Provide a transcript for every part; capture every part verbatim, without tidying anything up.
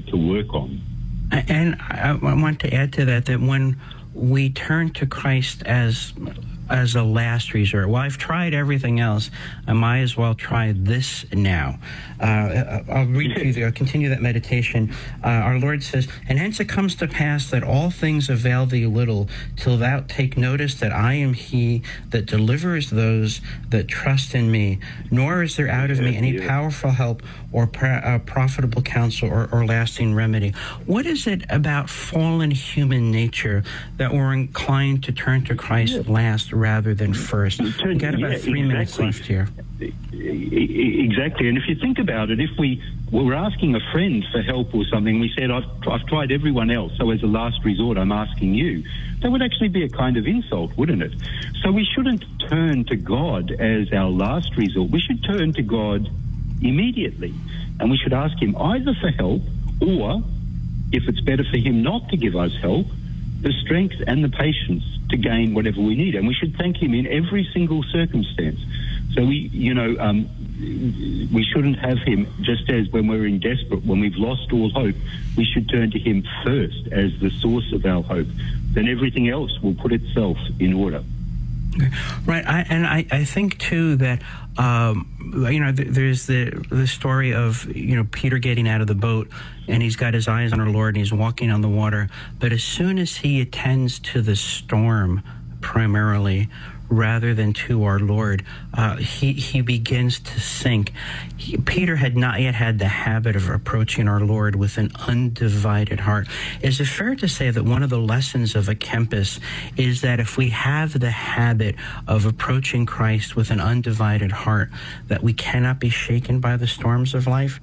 to work on. And I, I want to add to that that when we turn to Christ as as a last resort, well, I've tried everything else, I might as well try this now. Uh, I'll read you, I'll continue that meditation. Uh, our Lord says, "And hence it comes to pass that all things avail thee little, till thou take notice that I am he that delivers those that trust in me. Nor is there out of me any powerful help or pra- uh, profitable counsel or, or lasting remedy." What is it about fallen human nature that we're inclined to turn to Christ last rather than first? We've got about yeah, three exactly. minutes left here. Exactly. And if you think about it, if we were asking a friend for help or something, we said, I've, I've tried everyone else, so as a last resort, I'm asking you, that would actually be a kind of insult, wouldn't it? So we shouldn't turn to God as our last resort. We should turn to God immediately. And we should ask him either for help or, if it's better for him not to give us help, the strength and the patience to gain whatever we need. And we should thank him in every single circumstance. So we, you know, um, we shouldn't have him just as when we're in desperate, when we've lost all hope, we should turn to him first as the source of our hope. Then everything else will put itself in order. Right, I, and I, I think too that um, you know th- there's the the story of you know Peter getting out of the boat and he's got his eyes on our Lord and he's walking on the water, but as soon as he attends to the storm primarily rather than to our Lord, uh, he he begins to sink. He, Peter had not yet had the habit of approaching our Lord with an undivided heart. Is it fair to say that one of the lessons of a Kempis is that if we have the habit of approaching Christ with an undivided heart, that we cannot be shaken by the storms of life?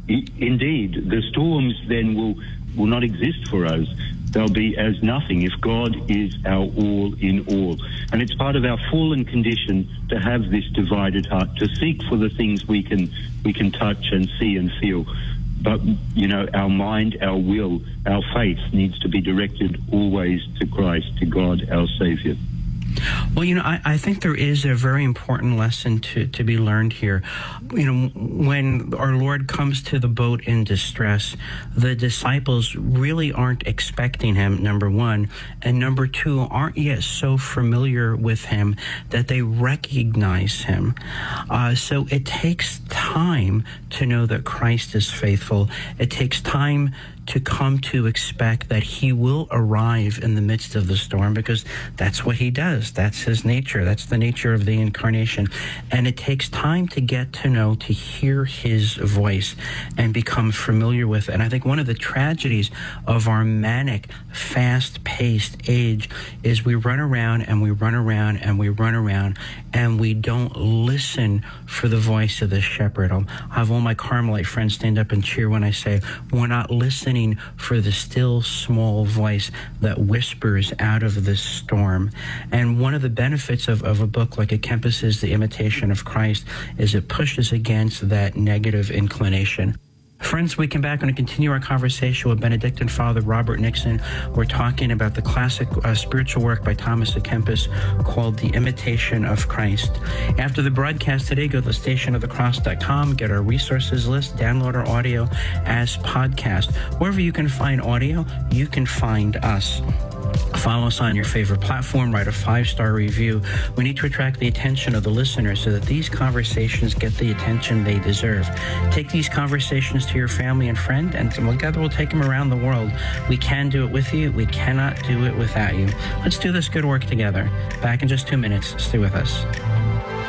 Indeed, the storms then will will not exist for us. They'll be as nothing if God is our all in all. And it's part of our fallen condition to have this divided heart, to seek for the things we can we can touch and see and feel. But, you know, our mind, our will, our faith needs to be directed always to Christ, to God, our Savior. Well, you know, I, I think there is a very important lesson to, to be learned here. You know, when our Lord comes to the boat in distress, the disciples really aren't expecting him, number one, and number two, aren't yet so familiar with him that they recognize him. Uh, so it takes time to know that Christ is faithful. It takes time to come to expect that he will arrive in the midst of the storm, because that's what he does. That's his nature. That's the nature of the incarnation. And it takes time to get to know, to hear his voice and become familiar with it. And I think one of the tragedies of our manic, fast-paced age is we run around and we run around and we run around and we don't listen for the voice of the shepherd. I'll have all my Carmelite friends stand up and cheer when I say, we're not listening for the still small voice that whispers out of the storm. And one of the benefits of, of a book like a Kempis is The Imitation of Christ is it pushes against that negative inclination. Friends, we come back and continue our conversation with Benedictine Father Robert Nixon. We're talking about the classic uh, spiritual work by Thomas à Kempis called The Imitation of Christ. After the broadcast today, go to station of the cross dot com, get our resources list, download our audio as podcast. Wherever you can find audio, you can find us. Follow us on your favorite platform, write a five-star review. We need to attract the attention of the listeners so that these conversations get the attention they deserve. Take these conversations to your family and friend, and together we'll take them around the world. We can do it with you. We cannot do it without you. Let's do this good work together. Back in just two minutes. Stay with us.